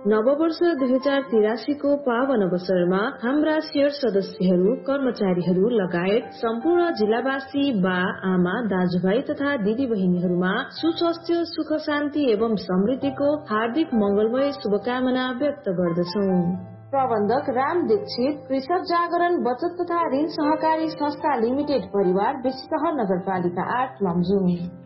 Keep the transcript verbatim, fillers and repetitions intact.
नववर्ष दुई हजार तिरासी को पावन अवसरमा हाम्रा शेयर सदस्यहरू, कर्मचारीहरू लगायत सम्पूर्ण जिल्लावासी बा आमा दाजुभाइ तथा दिदी बहिनीहरूमा सुस्वास्थ्य, सुख शान्ति एवं समृद्धिको हार्दिक मंगलमय शुभकामना व्यक्त गर्दछौं। प्रबन्धक राम दीक्षित, कृषक जागरण बचत तथा ऋण सहकारी संस्था लिमिटेड परिवार, बेसीतह नगरपालिका आठ लमजुङ।